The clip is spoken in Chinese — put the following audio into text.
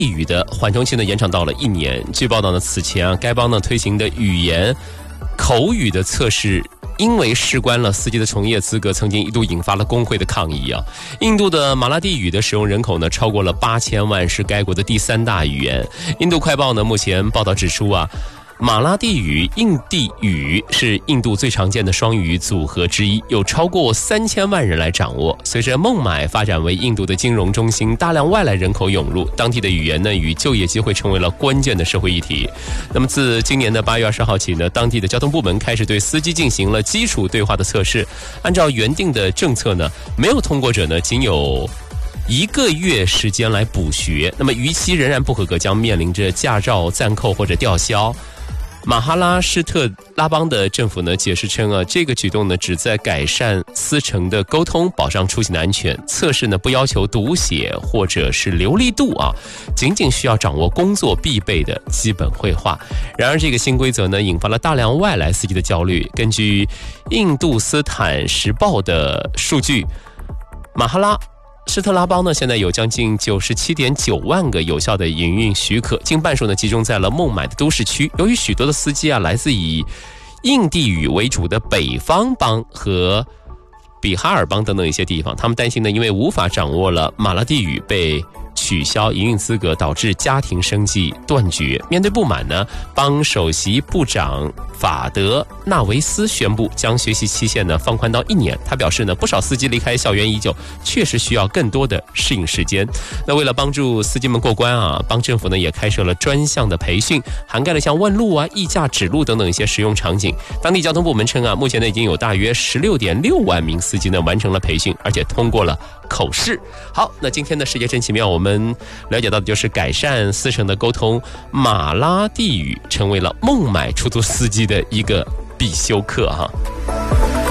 语的缓冲期呢延长到了1年。据报道呢，此前该邦呢推行的语言口语的测试因为事关了司机的从业资格，曾经一度引发了工会的抗议啊。印度的马拉地语的使用人口呢超过了8000万，是该国的第3大语言。印度快报呢目前报道指出啊，马拉地语、印地语是印度最常见的双语组合之一，有超过3000万人来掌握。随着孟买发展为印度的金融中心，大量外来人口涌入，当地的语言呢与就业机会成为了关键的社会议题。那么自今年的8月20号起呢，当地的交通部门开始对司机进行了基础对话的测试。按照原定的政策呢，没有通过者呢仅有1个月时间来补学，那么逾期仍然不合格，将面临着驾照暂扣或者吊销。马哈拉施特拉邦的政府呢解释称啊，这个举动呢旨在改善司乘的沟通，保障出行的安全。测试呢不要求读写或者是流利度啊，仅仅需要掌握工作必备的基本绘画。然而这个新规则呢引发了大量外来司机的焦虑。根据印度斯坦时报的数据，马哈拉施特拉邦呢，现在有将近97.9万个有效的营运许可，近半数呢集中在了孟买的都市区。由于许多的司机啊来自以印地语为主的北方邦和比哈尔邦等等一些地方，他们担心呢，因为无法掌握了马拉地语被取消营运资格，导致家庭生计断绝。面对不满呢，邦首席部长法德纳维斯宣布将学习期限呢放宽到1年。他表示呢，不少司机离开校园已久，确实需要更多的适应时间。那为了帮助司机们过关啊，邦政府呢也开设了专项的培训，涵盖了像问路啊、议价指路等等一些实用场景。当地交通部门称啊，目前呢已经有大约16.6万名司机呢完成了培训，而且通过了口试。好，那今天的世界真奇妙，我们了解到的就是改善司乘的沟通，马拉地语成为了孟买出租司机的一个必修课哈。